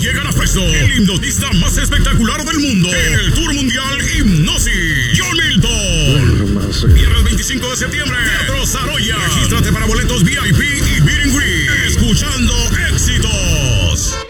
llegan a Fresno, el hipnotista más espectacular del mundo, en el Tour Mundial Hipnosis, John Milton. Viernes 25 de septiembre, Teatro Saroya. Regístrate para boletos VIP